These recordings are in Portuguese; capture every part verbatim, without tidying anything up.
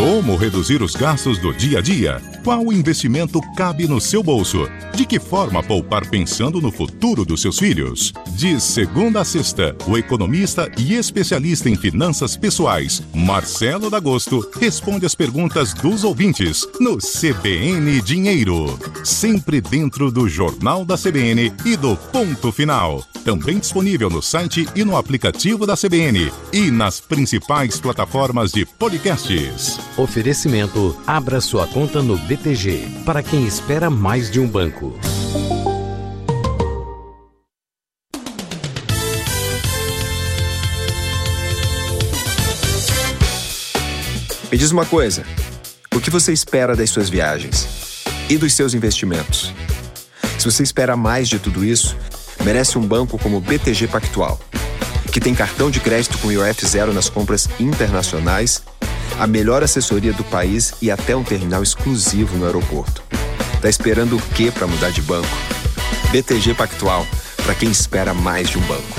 Como reduzir os gastos do dia a dia? Qual investimento cabe no seu bolso? De que forma poupar pensando no futuro dos seus filhos? De segunda a sexta, o economista e especialista em finanças pessoais, Marcelo D'Agosto, responde as perguntas dos ouvintes no C B N Dinheiro. Sempre dentro do Jornal da C B N e do Ponto Final. Também disponível no site e no aplicativo da C B N e nas principais plataformas de podcasts. Oferecimento: abra sua conta no B T G, para quem espera mais de um banco. Me diz uma coisa, o que você espera das suas viagens e dos seus investimentos? Se você espera mais de tudo isso, merece um banco como o B T G Pactual, que tem cartão de crédito com I O F zero nas compras internacionais, a melhor assessoria do país e até um terminal exclusivo no aeroporto. Tá esperando o quê para mudar de banco? B T G Pactual, para quem espera mais de um banco.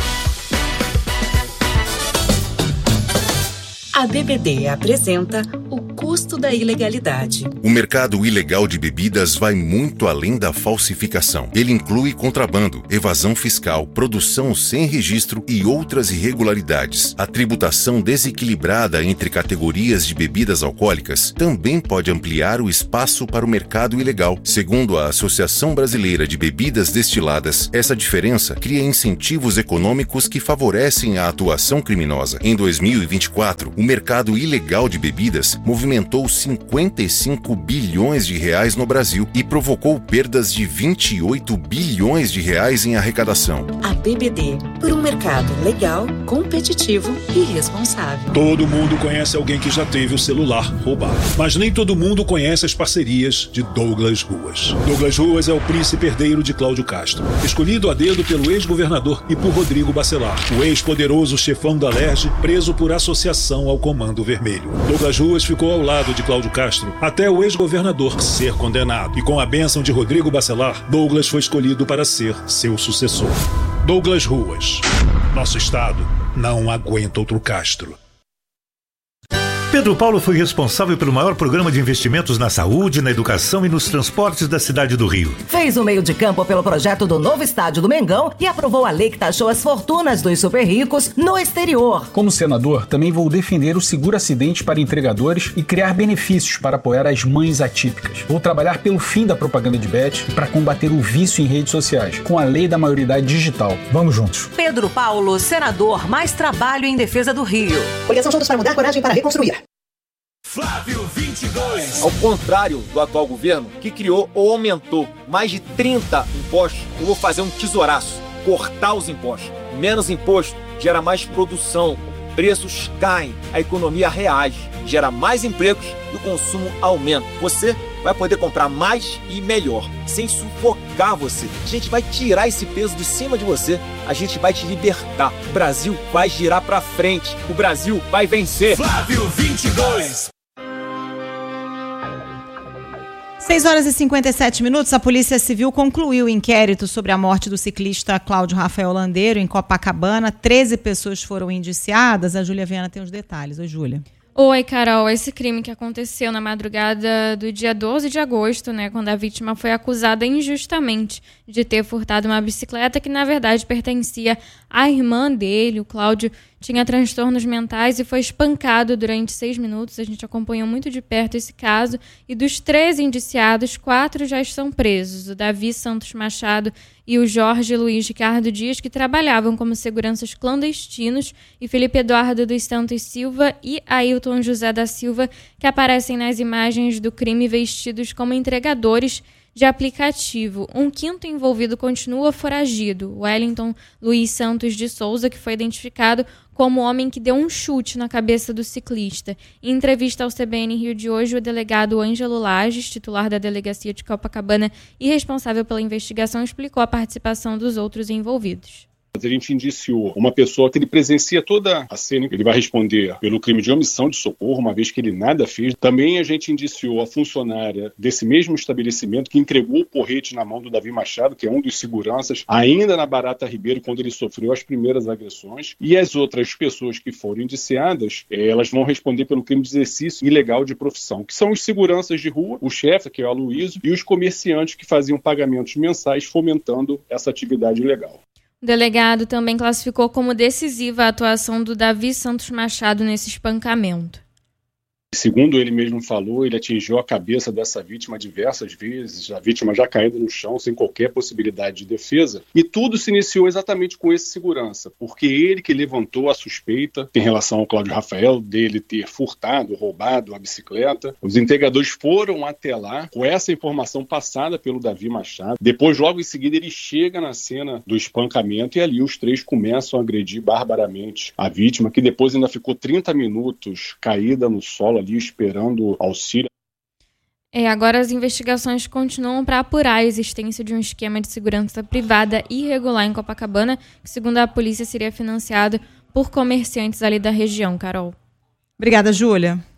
A B B D apresenta o custo da ilegalidade. O mercado ilegal de bebidas vai muito além da falsificação. Ele inclui contrabando, evasão fiscal, produção sem registro e outras irregularidades. A tributação desequilibrada entre categorias de bebidas alcoólicas também pode ampliar o espaço para o mercado ilegal. Segundo a Associação Brasileira de Bebidas Destiladas, essa diferença cria incentivos econômicos que favorecem a atuação criminosa. Em dois mil e vinte e quatro, o mercado ilegal de bebidas movimentou cinquenta e cinco bilhões de reais no Brasil e provocou perdas de vinte e oito bilhões de reais em arrecadação. A B B D, por um mercado legal, competitivo e responsável. Todo mundo conhece alguém que já teve o celular roubado, mas nem todo mundo conhece as parcerias de Douglas Ruas. Douglas Ruas é o príncipe herdeiro de Cláudio Castro, escolhido a dedo pelo ex-governador e por Rodrigo Bacelar, o ex-poderoso chefão da Lerge, preso por associação ao Comando Vermelho. Douglas Ruas ficou ao lado de Cláudio Castro até o ex-governador ser condenado. E com a bênção de Rodrigo Bacelar, Douglas foi escolhido para ser seu sucessor. Douglas Ruas. Nosso estado não aguenta outro Castro. Pedro Paulo foi responsável pelo maior programa de investimentos na saúde, na educação e nos transportes da cidade do Rio. Fez o meio de campo pelo projeto do novo estádio do Mengão e aprovou a lei que taxou as fortunas dos super ricos no exterior. Como senador, também vou defender o seguro acidente para entregadores e criar benefícios para apoiar as mães atípicas. Vou trabalhar pelo fim da propaganda de bet e para combater o vício em redes sociais, com a lei da maioridade digital. Vamos juntos. Pedro Paulo, senador, mais trabalho em defesa do Rio. Coligação Juntos para Mudar, coragem para reconstruir. Flávio vinte e dois. Ao contrário do atual governo, que criou ou aumentou mais de trinta impostos, eu vou fazer um tesouraço, cortar os impostos. Menos imposto gera mais produção, preços caem, a economia reage, gera mais empregos e o consumo aumenta. Você vai poder comprar mais e melhor, sem sufocar você. A gente vai tirar esse peso de cima de você, a gente vai te libertar. O Brasil vai girar pra frente, o Brasil vai vencer. Flávio vinte e dois. seis horas e cinquenta e sete minutos, a Polícia Civil concluiu o inquérito sobre a morte do ciclista Cláudio Rafael Landeiro em Copacabana. treze pessoas foram indiciadas. A Júlia Viana tem os detalhes. Oi, Júlia. Oi, Carol. Esse crime que aconteceu na madrugada do dia doze de agosto, né, quando a vítima foi acusada injustamente de ter furtado uma bicicleta que, na verdade, pertencia à irmã dele. O Cláudio tinha transtornos mentais e foi espancado durante seis minutos. A gente acompanhou muito de perto esse caso. E dos treze indiciados, quatro já estão presos. O Davi Santos Machado e o Jorge Luiz Ricardo Dias, que trabalhavam como seguranças clandestinos, e Felipe Eduardo dos Santos Silva e Ailton José da Silva, que aparecem nas imagens do crime vestidos como entregadores de aplicativo. Um quinto envolvido continua foragido, Wellington Luiz Santos de Souza, que foi identificado como o homem que deu um chute na cabeça do ciclista. Em entrevista ao C B N Rio de hoje, o delegado Ângelo Lages, titular da Delegacia de Copacabana e responsável pela investigação, explicou a participação dos outros envolvidos. A gente indiciou uma pessoa que ele presencia toda a cena, ele vai responder pelo crime de omissão de socorro, uma vez que ele nada fez. Também a gente indiciou a funcionária desse mesmo estabelecimento que entregou o porrete na mão do Davi Machado, que é um dos seguranças, ainda na Barata Ribeiro, quando ele sofreu as primeiras agressões. E as outras pessoas que foram indiciadas, elas vão responder pelo crime de exercício ilegal de profissão, que são os seguranças de rua, o chefe, que é o Aloysio, e os comerciantes que faziam pagamentos mensais fomentando essa atividade ilegal. O delegado também classificou como decisiva a atuação do Davi Santos Machado nesse espancamento. Segundo ele mesmo falou, ele atingiu a cabeça dessa vítima diversas vezes, a vítima já caída no chão, sem qualquer possibilidade de defesa. E tudo se iniciou exatamente com esse segurança, porque ele que levantou a suspeita em relação ao Cláudio Rafael, dele ter furtado, roubado a bicicleta. Os entregadores foram até lá com essa informação passada pelo Davi Machado. Depois, logo em seguida, ele chega na cena do espancamento e ali os três começam a agredir barbaramente a vítima, que depois ainda ficou trinta minutos caída no solo, ali esperando auxílio. É, agora as investigações continuam para apurar a existência de um esquema de segurança privada irregular em Copacabana, que segundo a polícia seria financiado por comerciantes ali da região, Carol. Obrigada, Júlia.